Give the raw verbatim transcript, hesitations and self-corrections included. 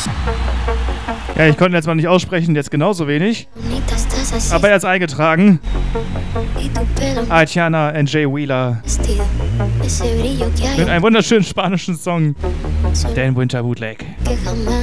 Ja, ich konnte jetzt mal nicht aussprechen, jetzt genauso wenig. Aber er ist eingetragen. Aitana und Jay Wheeler. Mit einem wunderschönen spanischen Song. Den Winter Bootleg.